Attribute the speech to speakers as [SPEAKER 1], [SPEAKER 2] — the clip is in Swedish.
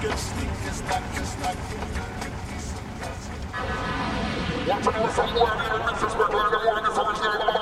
[SPEAKER 1] Watch out for the one in the business, but I don't want to